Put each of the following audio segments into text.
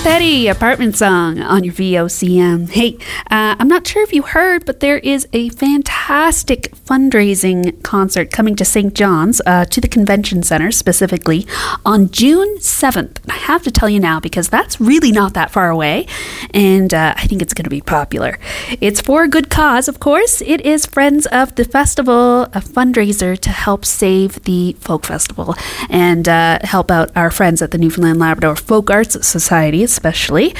Petty, Apartment Song on your VOCM. Hey, I'm not sure if you heard, but there is a fantastic fundraising concert coming to St. John's, to the Convention Centre specifically, on June 7th. I have to tell you now because that's really not that far away, and I think it's going to be popular. It's for a good cause, of course. It is Friends of the Festival, a fundraiser to help save the folk festival and help out our friends at the Newfoundland Labrador Folk Arts Society, especially.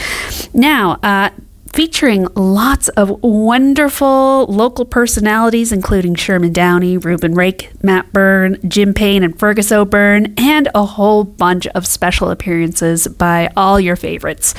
Now, featuring lots of wonderful local personalities, including Sherman Downey, Reuben Rake, Matt Byrne, Jim Payne, and Fergus O'Byrne, and a whole bunch of special appearances by all your favorites.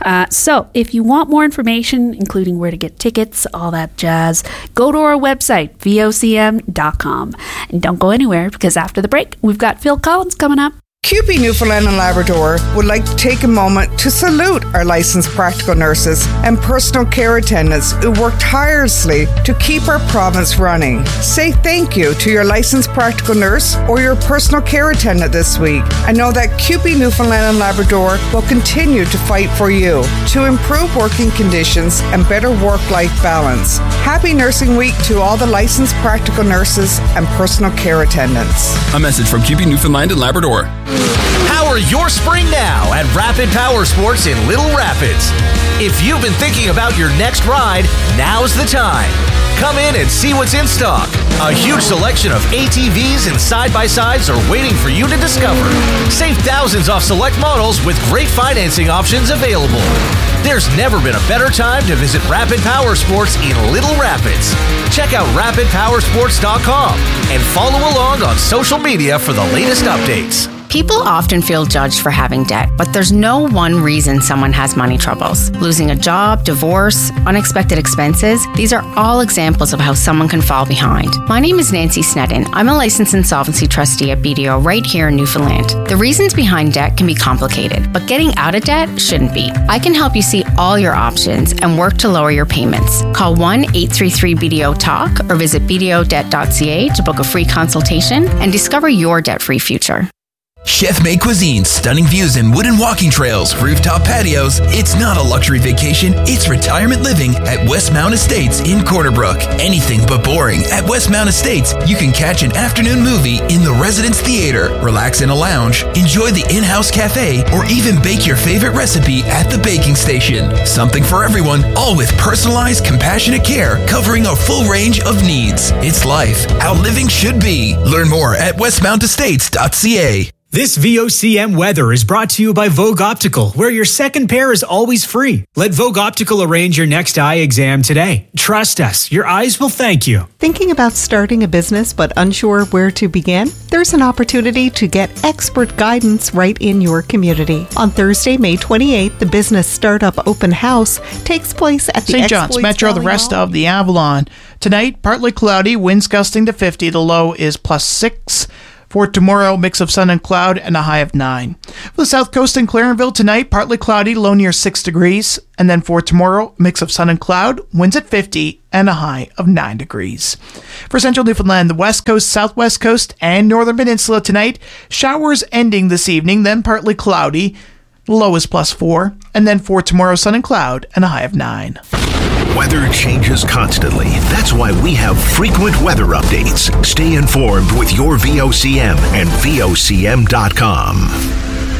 So if you want more information, including where to get tickets, all that jazz, go to our website, vocm.com. And don't go anywhere, because after the break, we've got Phil Collins coming up. CUPE Newfoundland and Labrador would like to take a moment to salute our licensed practical nurses and personal care attendants who work tirelessly to keep our province running. Say thank you to your licensed practical nurse or your personal care attendant this week. I know that CUPE Newfoundland and Labrador will continue to fight for you to improve working conditions and better work-life balance. Happy Nursing Week to all the licensed practical nurses and personal care attendants. A message from CUPE Newfoundland and Labrador. Power your spring now at Rapid Power Sports in Little Rapids. If you've been thinking about your next ride, now's the time. Come in and see what's in stock. A huge selection of ATVs and side-by-sides are waiting for you to discover. Save thousands off select models with great financing options available. There's never been a better time to visit Rapid Power Sports in Little Rapids. Check out rapidpowersports.com and follow along on social media for the latest updates. People often feel judged for having debt, but there's no one reason someone has money troubles. Losing a job, divorce, unexpected expenses, these are all examples of how someone can fall behind. My name is Nancy Sneddon. I'm a licensed insolvency trustee at BDO right here in Newfoundland. The reasons behind debt can be complicated, but getting out of debt shouldn't be. I can help you see all your options and work to lower your payments. Call 1-833-BDO-TALK or visit bdodebt.ca to book a free consultation and discover your debt-free future. Chef-made cuisine, stunning views and wooden walking trails, rooftop patios. It's not a luxury vacation, it's retirement living at Westmount Estates in Corner Brook. Anything but boring. At Westmount Estates, you can catch an afternoon movie in the Residence Theater, relax in a lounge, enjoy the in-house cafe, or even bake your favorite recipe at the baking station. Something for everyone, all with personalized, compassionate care, covering a full range of needs. It's life, how living should be. Learn more at westmountestates.ca. This VOCM weather is brought to you by Vogue Optical, where your second pair is always free. Let Vogue Optical arrange your next eye exam today. Trust us, your eyes will thank you. Thinking about starting a business but unsure where to begin? There's an opportunity to get expert guidance right in your community. On Thursday, May 28th, the Business Startup Open House takes place at the St. John's Metro, the rest of the Avalon. Tonight, partly cloudy, winds gusting to 50. The low is +6. For tomorrow, mix of sun and cloud and a high of 9. For the South Coast and Clarenville tonight, partly cloudy, low near 6 degrees. And then for tomorrow, mix of sun and cloud, winds at 50 and a high of 9 degrees. For Central Newfoundland, the West Coast, Southwest Coast, and Northern Peninsula tonight, showers ending this evening, then partly cloudy. The low is +4. And then for tomorrow, sun and cloud and a high of 9. Weather changes constantly. That's why we have frequent weather updates. Stay informed with your VOCM and VOCM.com.